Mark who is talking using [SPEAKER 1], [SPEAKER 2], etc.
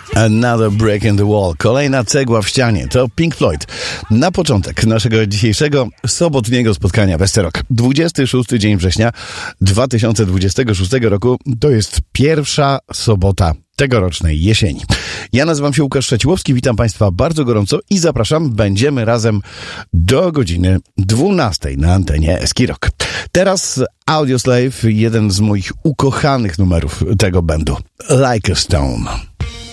[SPEAKER 1] Another Break in the Wall. Kolejna cegła w ścianie. To Pink Floyd. Na początek naszego dzisiejszego sobotniego spotkania Westerok. 26 dzień września 2026 roku. To jest pierwsza sobota tegorocznej jesieni. Ja nazywam się Łukasz Szeciłowski, witam Państwa bardzo gorąco i zapraszam, będziemy razem do godziny 12 na antenie Eskirok. Teraz Audioslave, jeden z moich ukochanych numerów tego bandu. Like a Stone.